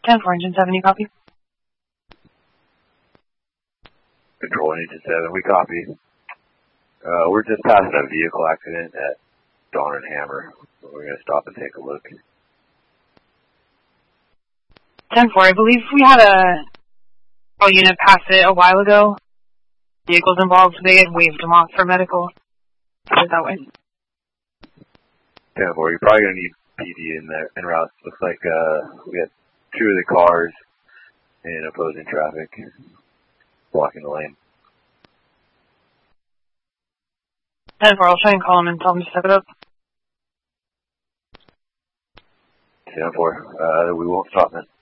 10-4, Engine 7, you copy? Control Engine 7, we copy. We're just passing a vehicle accident at Dawn and Hammer. We're going to stop and take a look. 10-4, I believe we had a unit pass it a while ago. Vehicles involved, they had waved them off for medical. Put it that way. 10-4, you're probably going to need PD in there, en route. Looks like we got 2 of the cars in opposing traffic, blocking the lane. 10-4, I'll try and call him and tell him to step it up. 10-4, we won't stop, man.